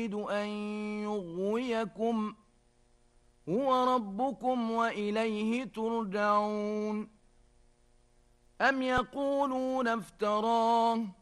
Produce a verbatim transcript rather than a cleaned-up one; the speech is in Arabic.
أن يغويكم هو ربكم وإليه ترجعون أم يقولون افتراه